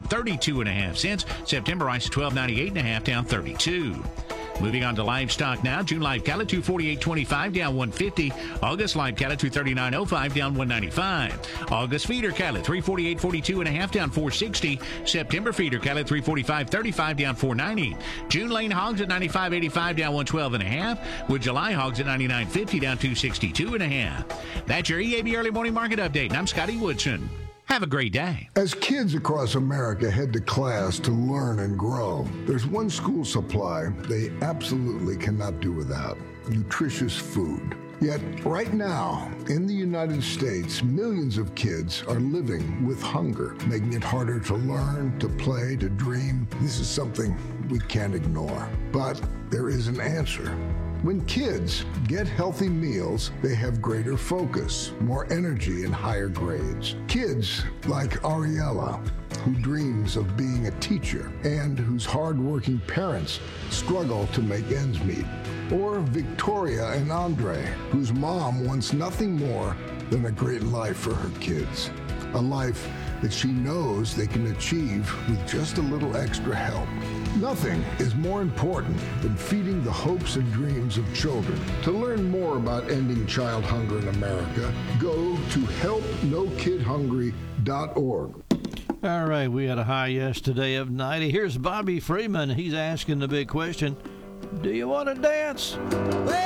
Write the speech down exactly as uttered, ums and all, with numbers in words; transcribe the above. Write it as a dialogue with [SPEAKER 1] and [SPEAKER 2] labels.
[SPEAKER 1] thirty-two and a half cents. September ice at twelve ninety-eight and a half, down thirty-two. Moving on to livestock now. June live cattle two forty-eight twenty-five, down one fifty. August live cattle two thirty-nine oh five, down one ninety-five. August feeder cattle three forty-eight forty-two and a half, down four sixty. September feeder cattle three forty-five thirty-five, down four ninety. June lane hogs at ninety-five eighty-five, down one twelve and a half. With July hogs at ninety-nine fifty, down two sixty-two and a half. That's your E A B early morning market update. And I'm Scotty Woodson. Have a great day.
[SPEAKER 2] As kids across America head to class to learn and grow, there's one school supply they absolutely cannot do without: nutritious food. Yet, right now, in the United States, millions of kids are living with hunger, making it harder to learn, to play, to dream. This is something we can't ignore. But there is an answer. When kids get healthy meals, they have greater focus, more energy, and higher grades. Kids like Ariella, who dreams of being a teacher and whose hardworking parents struggle to make ends meet. Or Victoria and Andre, whose mom wants nothing more than a great life for her kids. A life that she knows they can achieve with just a little extra help. Nothing is more important than feeding the hopes and dreams of children. To learn more about ending child hunger in America, go to help no kid hungry dot org.
[SPEAKER 3] All right, we had a high yesterday of ninety. Here's Bobby Freeman. He's asking the big question, do you want to dance? Well,